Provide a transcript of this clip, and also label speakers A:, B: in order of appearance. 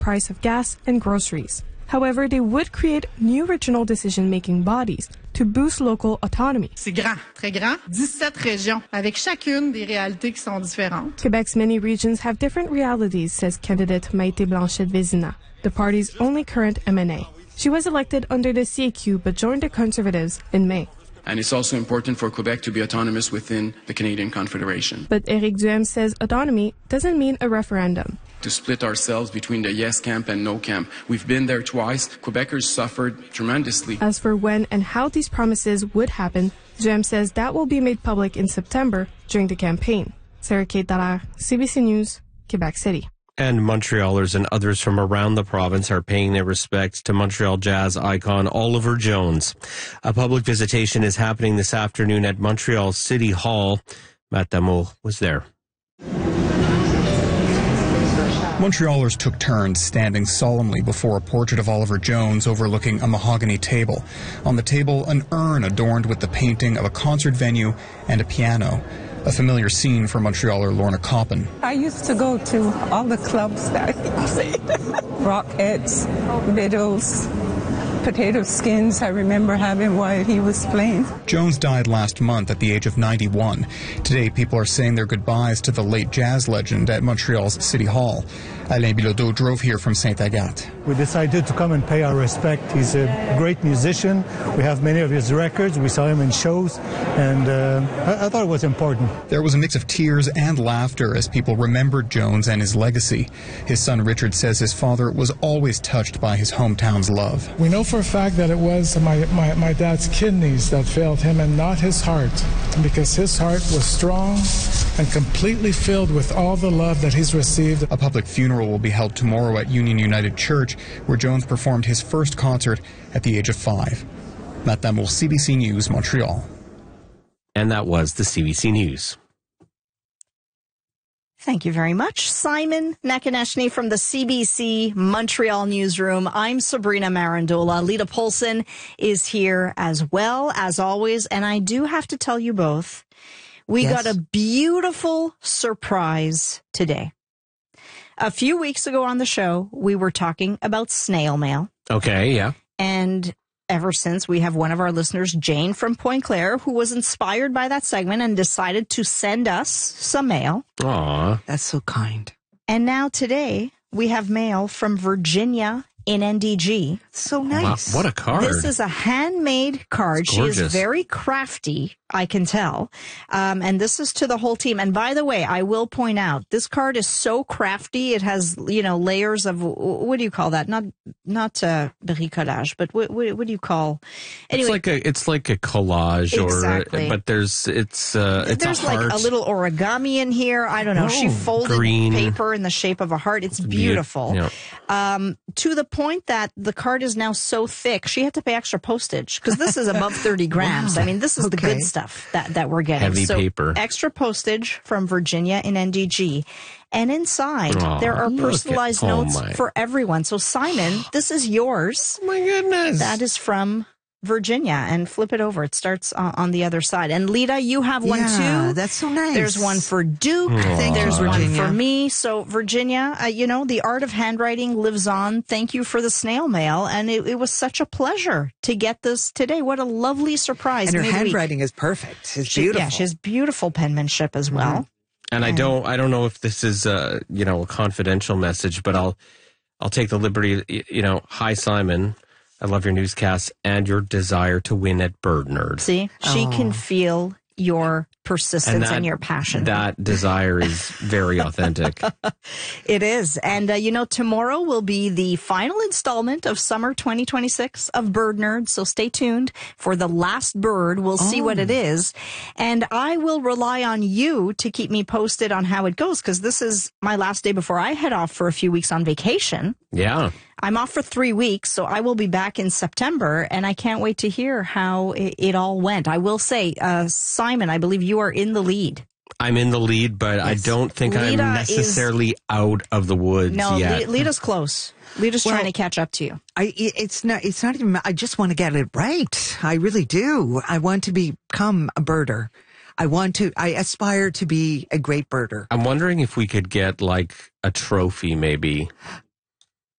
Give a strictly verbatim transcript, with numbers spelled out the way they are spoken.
A: price of gas and groceries. However, they would create new regional decision-making bodies to boost local autonomy.
B: C'est grand, très grand. dix-sept régions, avec chacune des réalités qui sont différentes.
A: Quebec's many regions have different realities, says candidate Maïté Blanchette-Vézina, the party's only current M N A. She was elected under the C A Q but joined the Conservatives in May.
C: And it's also important for Quebec to be autonomous within the Canadian Confederation.
A: But Éric Duhaime says autonomy doesn't mean a referendum.
C: To split ourselves between the yes camp and no camp. We've been there twice. Quebecers suffered tremendously.
A: As for when and how these promises would happen, Duhaime says that will be made public in September during the campaign. Sarah Kate Dallaire, C B C News, Quebec City.
D: And Montrealers and others from around the province are paying their respects to Montreal jazz icon Oliver Jones. A public visitation is happening this afternoon at Montreal City Hall. Matt Damour was there.
E: Montrealers took turns standing solemnly before a portrait of Oliver Jones overlooking a mahogany table. On the table, an urn adorned with the painting of a concert venue and a piano. A familiar scene for Montrealer Lorna Coppin.
F: I used to go to all the clubs that he played. Rockheads, Vittles, Potato Skins, I remember having while he was playing.
E: Jones died last month at the age of ninety-one. Today, people are saying their goodbyes to the late jazz legend at Montreal's City Hall. Alain Bilodeau drove here from Saint-Agathe.
G: We decided to come and pay our respect. He's a great musician. We have many of his records. We saw him in shows, and uh, I, I thought it was important.
E: There was a mix of tears and laughter as people remembered Jones and his legacy. His son Richard says his father was always touched by his hometown's love.
H: We know for a fact that it was my, my, my dad's kidneys that failed him and not his heart, because his heart was strong and completely filled with all the love that he's received.
E: A public funeral will be held tomorrow at Union United Church, where Jones performed his first concert at the age of five. Matt Damour, C B C News, Montreal.
D: And that was the C B C News.
I: Thank you very much, Simon Nakaneshny from the C B C Montreal newsroom. I'm Sabrina Marandola. Lita Polson is here as well, as always. And I do have to tell you both, we yes. got a beautiful surprise today. A few weeks ago on the show, we were talking about snail mail.
D: Okay, yeah.
I: And ever since, we have one of our listeners, Jane from Pointe Claire, who was inspired by that segment and decided to send us some mail.
D: Aw.
J: That's so kind.
I: And now today, we have mail from Virginia in N D G.
J: So nice.
D: Wow, what a card.
I: This is a handmade card. She is very crafty, I can tell. Um, and this is to the whole team. And by the way, I will point out, this card is so crafty. It has, you know, layers of, what do you call that? Not, not, uh, bricolage, but what, what, what do you call? Anyway.
D: It's like a, it's like a collage
I: exactly.
D: or, but there's, it's, uh, it's
I: There's
D: a heart.
I: like a little origami in here. I don't know.
D: Oh,
I: she folded
D: green.
I: paper in the shape of a heart. It's beautiful.
D: Yeah.
I: Um, to the point that the card is now so thick, she had to pay extra postage because this is above thirty grams. Wow. I mean, this is okay. the good stuff that, that we're getting.
D: Heavy
I: so
D: paper.
I: Extra postage from Virginia in N D G. And inside, Aww, there are personalized
D: at, oh
I: notes
D: my.
I: for everyone. So, Simon, this is yours.
D: Oh, my goodness.
I: That is from Virginia, and flip it over. It starts uh, on the other side. And Lita, you have one
J: yeah,
I: too.
J: That's so nice.
I: There's one for Duke.
D: Aww.
I: Thank There's
J: Virginia.
I: one for me. So Virginia, uh, you know, the art of handwriting lives on. Thank you for the snail mail. And it, it was such a pleasure to get this today. What a lovely surprise.
J: And her
I: Midweek.
J: handwriting is perfect. It's
I: she,
J: beautiful.
I: Yeah, she has beautiful penmanship as well.
D: Mm-hmm. And, and I don't, I don't know if this is, uh, you know, a confidential message, but I'll, I'll take the liberty, you know, hi, Simon. I love your newscasts and your desire to win at Bird Nerd.
I: See, she oh. can feel your persistence and, that, and your passion.
D: That desire is very authentic.
I: It is. And, uh, you know, tomorrow will be the final installment of summer twenty twenty-six of Bird Nerd. So stay tuned for the last bird. We'll oh. see what it is. And I will rely on you to keep me posted on how it goes, because this is my last day before I head off for a few weeks on vacation.
D: Yeah.
I: I'm off for three weeks, so I will be back in September, and I can't wait to hear how it, it all went. I will say, uh, Simon, I believe you are in the lead.
D: I'm in the lead, but yes. I don't think Lita I'm necessarily is, out of the woods
I: no,
D: yet.
I: No, Lita's close. Lita's well, trying to catch up to you.
J: I, it's not, it's not even, I just want to get it right. I really do. I want to become a birder. I want to, I aspire to be a great birder.
D: I'm wondering if we could get like a trophy maybe.